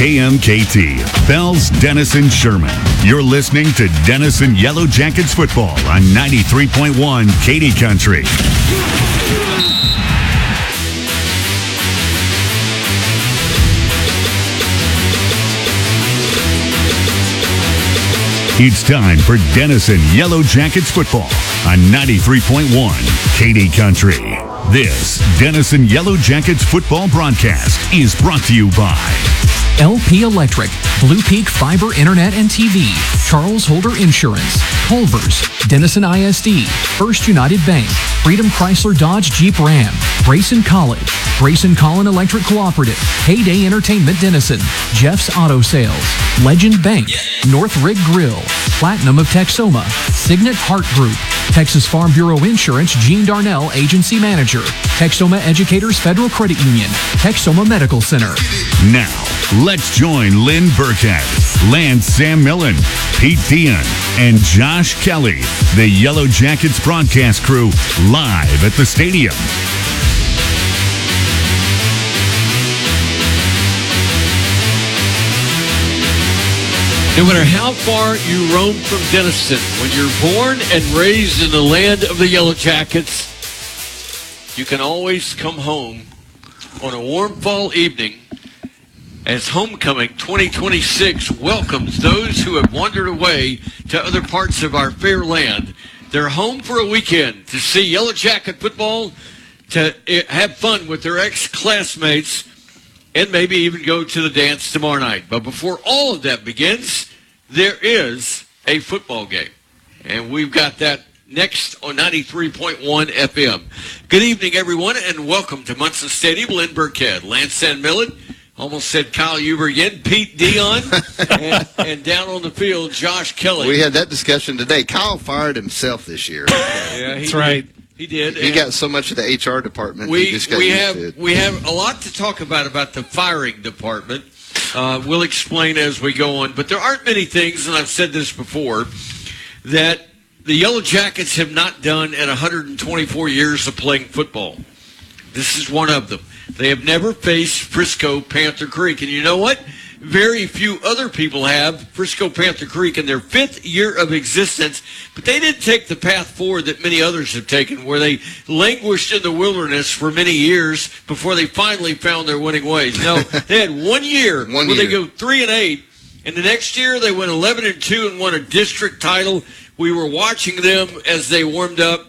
KMKT, Bells, Denison, Sherman. You're listening to Denison Yellow Jackets football on 93.1 Katy Country. It's time for Denison Yellow Jackets football on 93.1 Katy Country. This Denison Yellow Jackets football broadcast is brought to you by LP Electric, Blue Peak Fiber Internet and TV, Charles Holder Insurance, Culver's, Denison ISD, First United Bank, Freedom Chrysler Dodge Jeep Ram, Grayson College, Grayson Collin Electric Cooperative, Heyday Entertainment Denison, Jeff's Auto Sales, Legend Bank, North Rig Grill, Platinum of Texoma, Signet Heart Group, Texas Farm Bureau Insurance, Gene Darnell, Agency Manager, Texoma Educators Federal Credit Union, Texoma Medical Center. Now, let's join Lynn Burkhead, Lance Sam Millen, Pete Dion, and Josh Kelly, the Yellow Jackets broadcast crew, live at the stadium. No matter how far you roam from Denison, when you're born and raised in the land of the Yellow Jackets, you can always come home on a warm fall evening as Homecoming 2026 welcomes those who have wandered away to other parts of our fair land. They're home for a weekend to see Yellow Jacket football, to have fun with their ex-classmates, and maybe even go to the dance tomorrow night. But before all of that begins, there is a football game. And we've got that next on 93.1 FM. Good evening, everyone, and welcome to Munson Stadium. Lynn Burkhead, Lance San Millen, almost said Kyle Huber again, Pete Dion, and down on the field, Josh Kelly. We had that discussion today. Kyle fired himself this year. Yeah, that's right. He did. He got so much of the HR department. We have a lot to talk about the firing department. We'll explain as we go on. But there aren't many things, and I've said this before, that the Yellow Jackets have not done in 124 years of playing football. This is one of them. They have never faced Frisco Panther Creek. And you know what? Very few other people have Frisco Panther Creek in their 5th year of existence, but they didn't take the path forward that many others have taken, where they languished in the wilderness for many years before they finally found their winning ways. No, they had 1 year where they go 3-8, and the next year they went 11-2 and won a district title. We were watching them as they warmed up.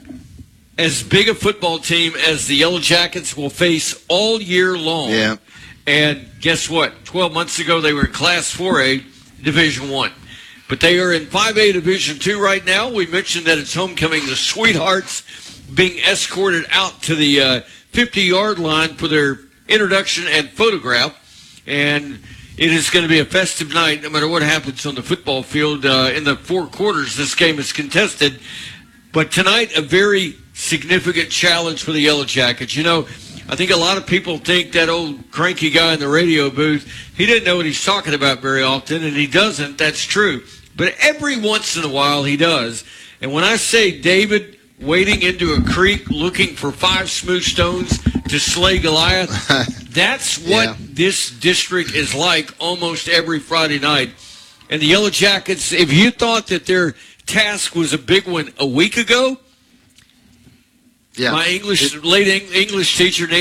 As big a football team as the Yellow Jackets will face all year long. Yeah. And guess what? 12 months ago, they were in Class 4A, Division I. But they are in 5A Division II right now. We mentioned that it's homecoming. The Sweethearts being escorted out to the 50-yard line for their introduction and photograph. And it is going to be a festive night no matter what happens on the football field. In the 4 quarters, this game is contested. But tonight, a very significant challenge for the Yellow Jackets. You know, I think a lot of people think that old cranky guy in the radio booth, he didn't know what he's talking about very often, and he doesn't. That's true. But every once in a while he does. And when I say David wading into a creek looking for 5 smooth stones to slay Goliath, that's what this district is like almost every Friday night. And the Yellow Jackets, if you thought that their task was a big one a week ago, my English teacher,